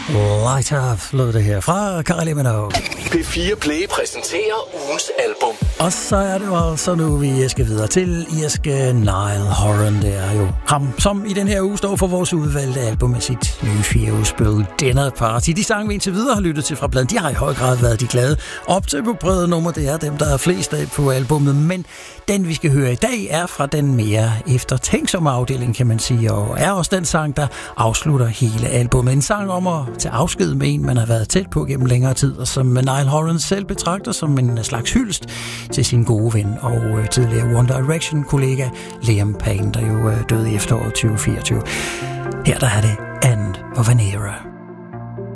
Light Up lød det her fra Kylie Minogue. P4 Play præsenterer ugens album. Og så er det jo altså nu, vi skal videre til irske Niall Horan. Det er jo ham, som i den her uge står for vores udvalgte album med sit nye 4-årsspil Dinner Party. De sange, vi indtil videre har lyttet til fra pladen, de har i høj grad været de glade optempo-brede nummer. Det er dem, der er flest af på albummet. Men den, vi skal høre i dag, er fra den mere eftertænksomme afdeling, kan man sige. Og er også den sang, der afslutter hele albumet. En sang om at tage afsked med en, man har været tæt på gennem længere tid, og som Niall Horan selv betragter som en slags hyldest til sin gode ven og tidligere One Direction-kollega Liam Payne, der jo døde i efteråret 2024. Her der er det End of an Era.